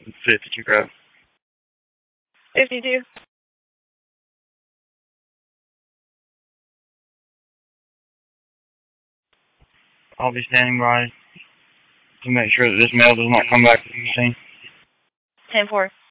52 grab. 52. I'll be standing by to make sure that this male does not come back to the scene. 10-4.